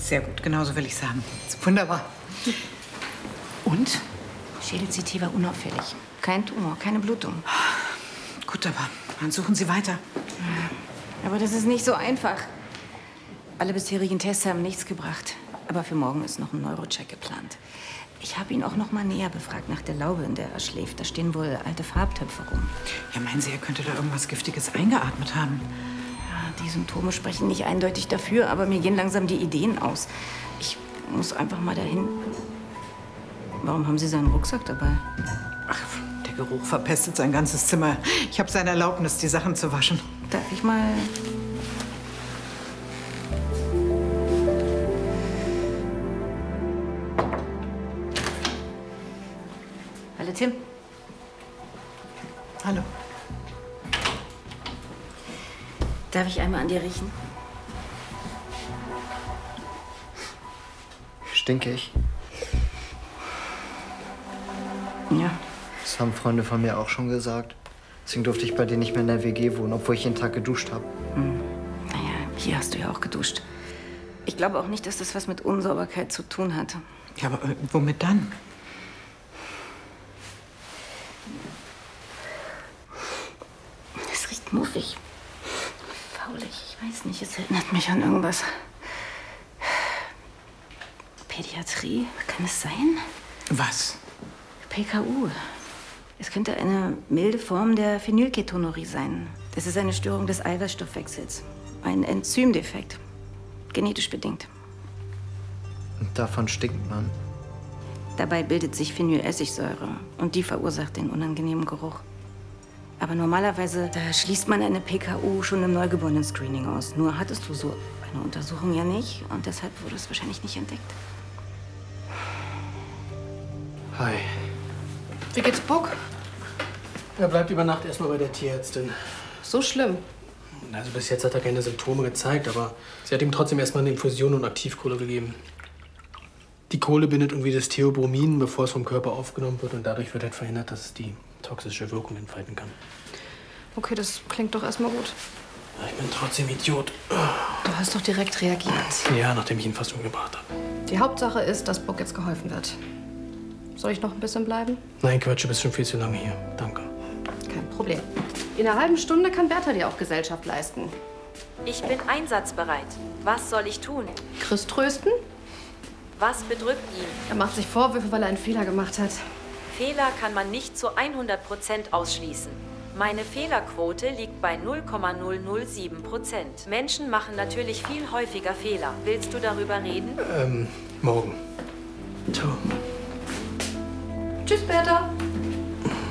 Sehr gut, genauso will ich es haben. Wunderbar. Und? Schädel-CT war unauffällig. Kein Tumor, keine Blutung. Gut, aber dann suchen Sie weiter. Aber das ist nicht so einfach. Alle bisherigen Tests haben nichts gebracht. Aber für morgen ist noch ein Neurocheck geplant. Ich habe ihn auch noch mal näher befragt nach der Laube, in der er schläft. Da stehen wohl alte Farbtöpfe rum. Ja, meinen Sie, er könnte da irgendwas Giftiges eingeatmet haben? Ja, die Symptome sprechen nicht eindeutig dafür, aber mir gehen langsam die Ideen aus. Ich muss einfach mal dahin. Warum haben Sie seinen Rucksack dabei? Ach, der Geruch verpestet sein ganzes Zimmer. Ich habe seine Erlaubnis, die Sachen zu waschen. Darf ich mal... Hallo, Tim. Hallo. Darf ich einmal an dir riechen? Stinke ich? Ja. Das haben Freunde von mir auch schon gesagt. Deswegen durfte ich bei denen nicht mehr in der WG wohnen, obwohl ich jeden Tag geduscht habe. Naja, hier hast du ja auch geduscht. Ich glaube auch nicht, dass das was mit Unsauberkeit zu tun hat. Ja, aber womit dann? Es riecht muffig. Faulig, ich weiß nicht. Es erinnert mich an irgendwas. Pädiatrie? Kann es sein? Was? PKU. Es könnte eine milde Form der Phenylketonurie sein. Das ist eine Störung des Eiweißstoffwechsels. Ein Enzymdefekt. Genetisch bedingt. Und davon stinkt man. Dabei bildet sich Phenylessigsäure und die verursacht den unangenehmen Geruch. Aber normalerweise, da schließt man eine PKU schon im Neugeborenen-Screening aus. Nur hattest du so eine Untersuchung ja nicht und deshalb wurde es wahrscheinlich nicht entdeckt. Hi. Wie geht's Buck? Er bleibt über Nacht erstmal bei der Tierärztin. So schlimm. Also bis jetzt hat er keine Symptome gezeigt, aber sie hat ihm trotzdem erstmal eine Infusion und Aktivkohle gegeben. Die Kohle bindet irgendwie das Theobromin, bevor es vom Körper aufgenommen wird, und dadurch wird halt verhindert, dass es die toxische Wirkung entfalten kann. Okay, das klingt doch erstmal gut. Ich bin trotzdem Idiot. Du hast doch direkt reagiert. Ja, nachdem ich ihn fast umgebracht habe. Die Hauptsache ist, dass Buck jetzt geholfen wird. Soll ich noch ein bisschen bleiben? Nein, Quatsch, du bist schon viel zu lange hier. Danke. Kein Problem. In einer halben Stunde kann Bertha dir auch Gesellschaft leisten. Ich bin einsatzbereit. Was soll ich tun? Chris trösten? Was bedrückt ihn? Er macht sich Vorwürfe, weil er einen Fehler gemacht hat. Fehler kann man nicht zu 100% ausschließen. Meine Fehlerquote liegt bei 0,007%. Menschen machen natürlich viel häufiger Fehler. Willst du darüber reden? Morgen. Ciao. Tschüss, Bertha.